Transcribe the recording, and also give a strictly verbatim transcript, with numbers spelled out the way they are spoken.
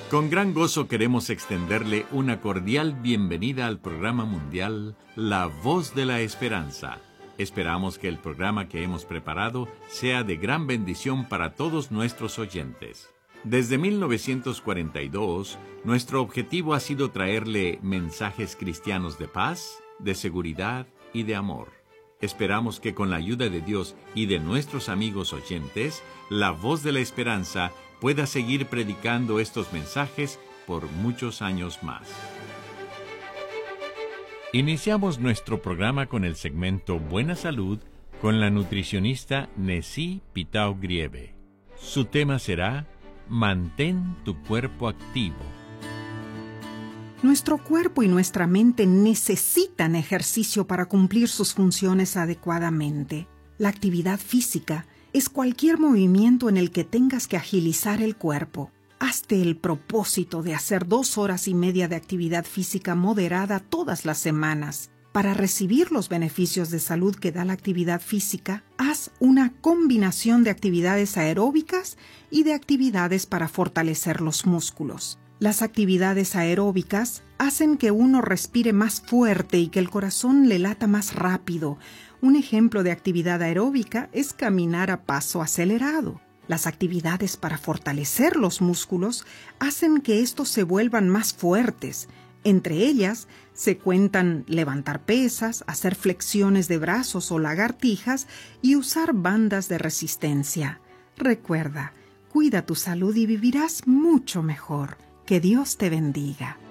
Con gran gozo queremos extenderle una cordial bienvenida al programa mundial La Voz de la Esperanza. Esperamos que el programa que hemos preparado sea de gran bendición para todos nuestros oyentes. Desde mil novecientos cuarenta y dos, nuestro objetivo ha sido traerle mensajes cristianos de paz, de seguridad y de amor. Esperamos que con la ayuda de Dios y de nuestros amigos oyentes, La Voz de la Esperanza pueda seguir predicando estos mensajes por muchos años más. Iniciamos nuestro programa con el segmento Buena Salud con la nutricionista Nessie Pitao Grieve. Su tema será Mantén tu cuerpo activo. Nuestro cuerpo y nuestra mente necesitan ejercicio para cumplir sus funciones adecuadamente. La actividad física es cualquier movimiento en el que tengas que agilizar el cuerpo. Hazte el propósito de hacer dos horas y media de actividad física moderada todas las semanas. Para recibir los beneficios de salud que da la actividad física, haz una combinación de actividades aeróbicas y de actividades para fortalecer los músculos. Las actividades aeróbicas hacen que uno respire más fuerte y que el corazón le lata más rápido. Un ejemplo de actividad aeróbica es caminar a paso acelerado. Las actividades para fortalecer los músculos hacen que estos se vuelvan más fuertes. Entre ellas se cuentan levantar pesas, hacer flexiones de brazos o lagartijas y usar bandas de resistencia. Recuerda, cuida tu salud y vivirás mucho mejor. Que Dios te bendiga.